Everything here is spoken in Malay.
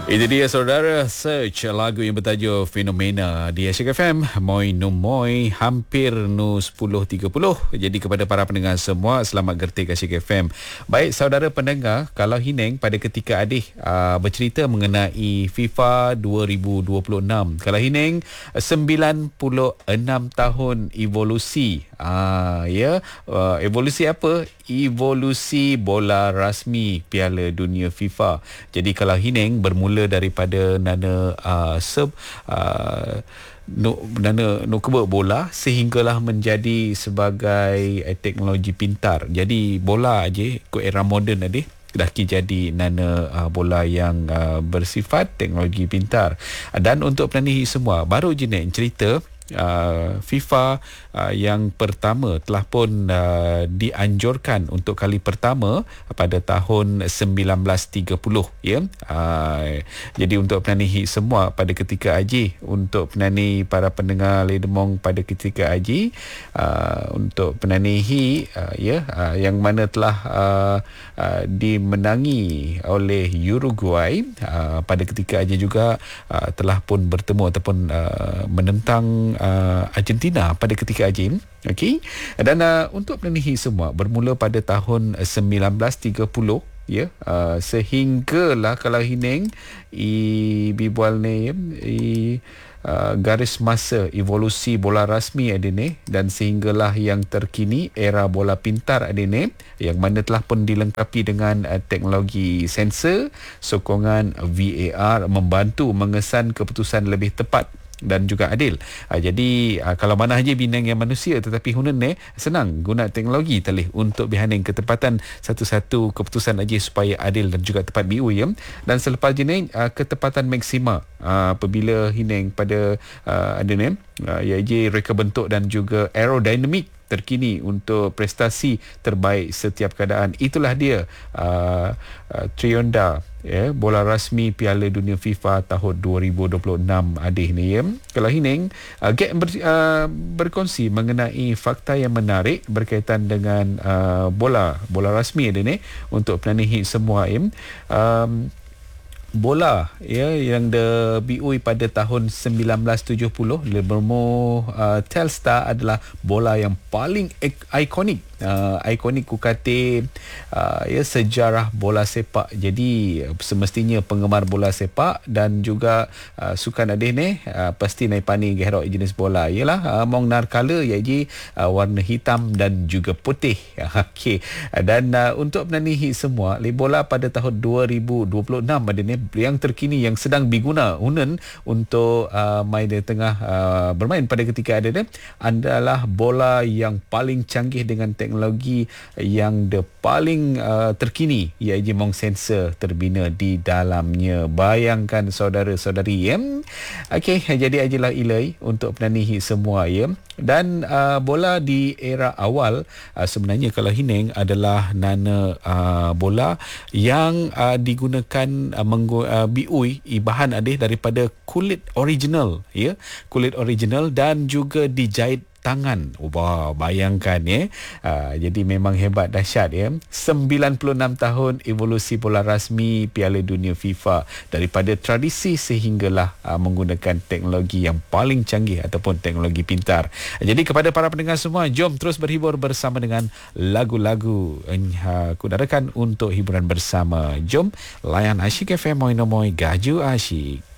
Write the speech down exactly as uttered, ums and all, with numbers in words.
Itu dia saudara, search lagu yang bertajuk Fenomena di Asyik F M. Moi no moi, hampir no sepuluh tiga puluh. Jadi kepada para pendengar semua, selamat gertik Asyik F M. Baik saudara pendengar, kalau Hineng pada ketika adik uh, bercerita mengenai FIFA dua ribu dua puluh enam. Kalau Hineng sembilan puluh enam tahun evolusi. Ah ya, uh, evolusi apa? Evolusi bola rasmi Piala Dunia FIFA. Jadi kalau Hineng bermula daripada nana uh, serb uh, no, nana no kebek bola sehinggalah menjadi sebagai uh, teknologi pintar. Jadi bola aja ke era moden tadi dah jadi nana uh, bola yang uh, bersifat teknologi pintar. Dan untuk penanihi semua, baru je nak cerita Uh, FIFA uh, yang pertama telah pun uh, dianjurkan untuk kali pertama pada tahun sembilan belas tiga puluh ya. Uh, jadi untuk penanihi semua pada ketika Haji, untuk penani para pendengar Ledemong pada ketika Haji, uh, untuk penanihi uh, ya uh, yang mana telah uh, uh, dimenangi oleh Uruguay uh, pada ketika Haji juga uh, telah pun bertemu ataupun uh, menentang Uh, Argentina pada ketika Ajin. Okey. Dan uh, untuk penanihi semua bermula pada tahun sembilan belas tiga puluh ya, uh, sehinggalah kalau Hineng i bibual ni i uh, garis masa evolusi bola rasmi ada ni, dan sehinggalah yang terkini era bola pintar ada ni, yang mana telah pun dilengkapi dengan uh, teknologi sensor, sokongan V A R membantu mengesan keputusan lebih tepat dan juga adil. Ha, jadi ha, kalau mana aja binang yang manusia, tetapi hunan ni senang guna teknologi talih untuk bihaning ketepatan satu-satu keputusan aja supaya adil dan juga tepat biu ya. Dan selepas jenis ha, ketepatan maksima ha, apabila hineng pada ha, ada ni ha, iaitu reka bentuk dan juga aerodinamik terkini untuk prestasi terbaik setiap keadaan. Itulah dia uh, uh, Trionda ya, bola rasmi Piala Dunia FIFA tahun dua ribu dua puluh enam adih ni ya. Kalau Hineng uh, get ber, uh, berkongsi mengenai fakta yang menarik berkaitan dengan uh, bola bola rasmi ada ni untuk penanihi semua ya. Um, bola ya yang dibiui pada tahun sembilan belas tujuh puluh bermo uh, Telstar adalah bola yang paling ik- ikonik uh, ikonik kukate uh, ya sejarah bola sepak. Jadi semestinya penggemar bola sepak dan juga uh, sukan adeh ni uh, pasti naik pani gerok jenis bola ialah uh, mong nar color iaitu uh, warna hitam dan juga putih. Okey. Dan uh, untuk menanihi semua li bola pada tahun dua ribu dua puluh enam ada ni yang terkini yang sedang diguna unen untuk uh, main di tengah uh, bermain pada ketika ada ni adalah bola yang paling canggih dengan teknologi yang the paling uh, terkini iaitu mong sensor terbina di dalamnya. Bayangkan saudara-saudari ya. Okey, jadi ajalah ilai untuk penanihi semua ya. Dan uh, bola di era awal uh, sebenarnya kalau Hineng adalah nana uh, bola yang uh, digunakan uh, menggu, uh, biui bahan adih daripada kulit original ya, kulit original dan juga dijahit tangan. Wah, bayangkan ya. Uh, jadi memang hebat, dahsyat ya. sembilan puluh enam tahun evolusi bola rasmi Piala Dunia FIFA daripada tradisi sehinggalah uh, menggunakan teknologi yang paling canggih ataupun teknologi pintar. Jadi kepada para pendengar semua, jom terus berhibur bersama dengan lagu-lagu uh, kudarakan untuk hiburan bersama. Jom layan Asyik F M Moi Nomoi Gaju Asyik.